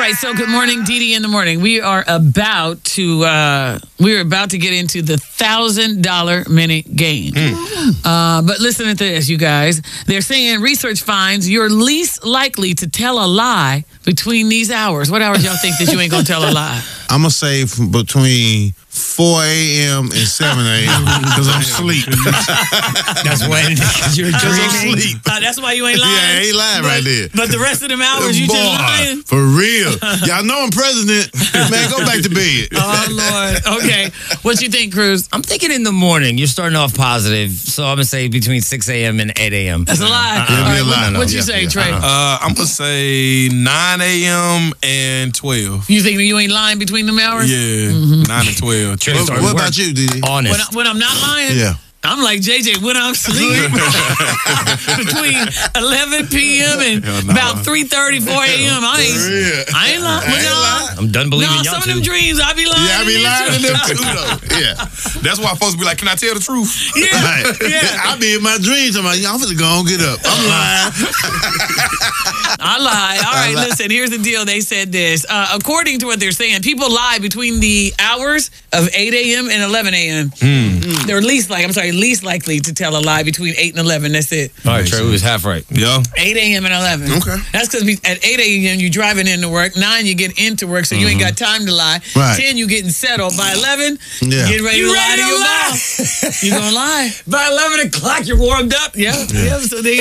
right, so good morning, Dee Dee in the morning. We are about to get into the $1,000 minute game. But listen to this, you guys. They're saying research finds you're least likely to tell a lie between these hours. What hours y'all think that you ain't gonna tell a lie? I'm gonna say between 4 a.m. and 7 a.m. because I'm asleep. That's when you're dreaming. That's why you ain't lying. Yeah, I ain't lying right there. But the rest of them hours, you just lying. For real. Y'all know I'm president. Man, go back to bed. Oh, Lord. Okay. What you think, Cruz? I'm thinking in the morning. You're starting off positive, so I'm going to say between 6 a.m. and 8 a.m. That's a lie. It'll be a lie. What you say, Trey? I'm going to say 9 a.m. and 12. You think you ain't lying between them hours? Yeah, 9 and 12. What about you, Didi? Honest. When I'm not lying? Yeah. I'm like JJ when I'm asleep between 11 p.m. and about 3:30, 4 a.m. I ain't lying. I'm done believing y'all some of them dreams I be lying. Yeah, I be lying to them too, though. Yeah. That's why folks be like, can I tell the truth? Yeah, Right. yeah. I be in my dreams. I'm like, I'm finna go and get up. I'm lying. I lie. All right, listen, here's the deal. They said this. According to what they're saying, people lie between the hours of 8 a.m. and 11 a.m. They're least likely to tell a lie between 8 and 11. That's it. All right, Trey, we was half right. Yeah. 8 a.m. and 11. Okay. That's because at 8 a.m. you're driving into work. 9 you get into work, so you ain't got time to lie. Right. 10 you getting settled. By 11, Yeah. get ready to lie to your mouth. You gonna lie. By 11 o'clock, you're warmed up. Yeah. So there you